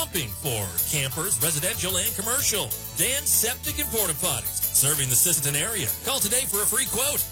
pumping for campers, residential, and commercial. Dan Septic and Porta Potties, serving the Sisseton area. Call today for a free quote,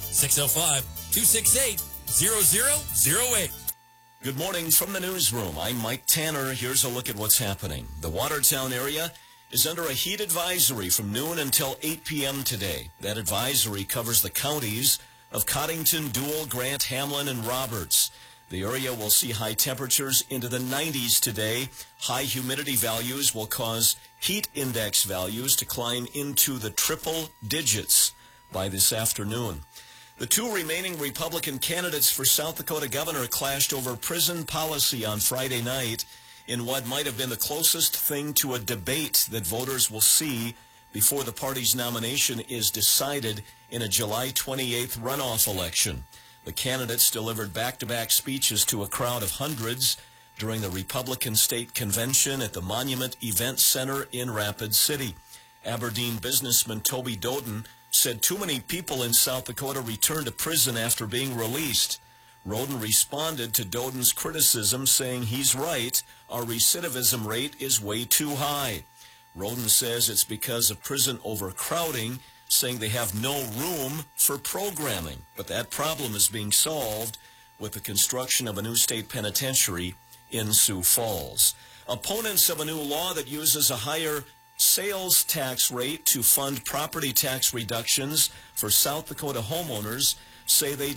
605-268-0008. Good morning from the newsroom. I'm Mike Tanner. Here's a look at what's happening. The Watertown area is under a heat advisory from noon until 8 p.m. today. That advisory covers the counties of Coddington, Dual, Grant, Hamlin, and Roberts. The area will see high temperatures into the 90s today. High humidity values will cause heat index values to climb into the triple digits by this afternoon. The two remaining Republican candidates for South Dakota governor clashed over prison policy on Friday night in what might have been the closest thing to a debate that voters will see before the party's nomination is decided in a July 28th runoff election. The candidates delivered back-to-back speeches to a crowd of hundreds during the Republican State Convention at the Monument Event Center in Rapid City. Aberdeen businessman Toby Doden said too many people in South Dakota returned to prison after being released. Roden responded to Doden's criticism, saying he's right, our recidivism rate is way too high. Roden says it's because of prison overcrowding, saying they have no room for programming. But that problem is being solved with the construction of a new state penitentiary in Sioux Falls. Opponents of a new law that uses a higher sales tax rate to fund property tax reductions for South Dakota homeowners say they